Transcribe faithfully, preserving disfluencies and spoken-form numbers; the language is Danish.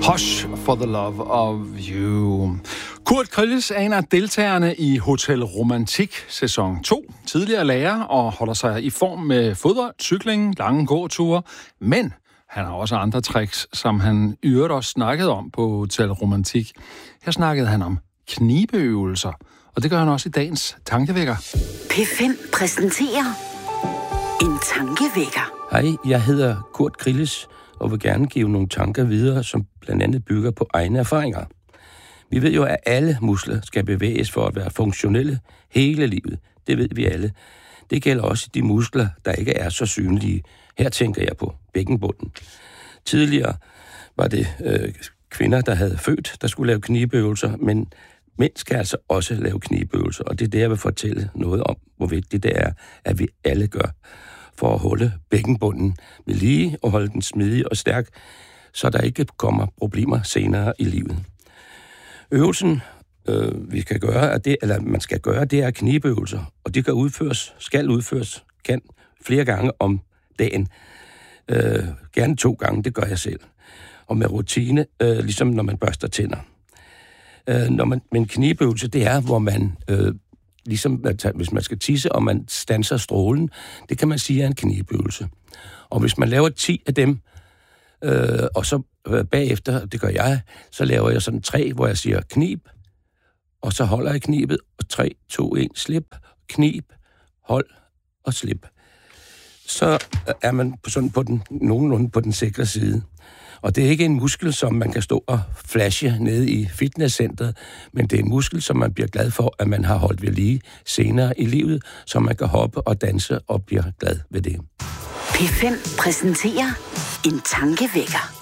Hush for the love of you. Kurt Kriller er en af deltagerne i Hotel Romantik sæson to. Tidligere lærer og holder sig i form med fodbold, cykling, lange gåture. Men han har også andre tricks, som han i øvrigt også snakkede om på Hotel Romantik. Her snakkede han om knibeøvelser, og det gør han også i dagens tankevækker. P fem præsenterer en tankevækker. Hej, jeg hedder Kurt Kriller og vil gerne give nogle tanker videre, som blandt andet bygger på egne erfaringer. Vi ved jo, at alle muskler skal bevæges for at være funktionelle hele livet. Det ved vi alle. Det gælder også de muskler, der ikke er så synlige. Her tænker jeg på bækkenbunden. Tidligere var det øh, kvinder, der havde født, der skulle lave knibeøvelser, men mænd skal altså også lave knibeøvelser, og det er det, jeg vil fortælle noget om, hvor vigtigt det er, at vi alle gør for at holde bækkenbunden ved lige og holde den smidig og stærk, så der ikke kommer problemer senere i livet. Øvelsen, øh, vi skal gøre, er det, eller man skal gøre, det er knibeøvelser, og de kan udføres, skal udføres, kan flere gange om dagen. Øh, gerne to gange, det gør jeg selv. Og med rutine, øh, ligesom når man børster tænder. Øh, når man, men knibeøvelse, det er, hvor man, øh, ligesom hvis man skal tisse, og man standser strålen, det kan man sige er en knibeøvelse. Og hvis man laver ti af dem, øh, og så øh, bagefter, det gør jeg, så laver jeg sådan tre, hvor jeg siger knib, og så holder jeg knibet, og tre, to, en, slip, knib, hold og slip. Så er man sådan på den, nogenlunde på den sikre side. Og det er ikke en muskel, som man kan stå og flashe nede i fitnesscenteret, men det er en muskel, som man bliver glad for, at man har holdt ved lige senere i livet, så man kan hoppe og danse og bliver glad ved det. P fem præsenterer en tankevækker.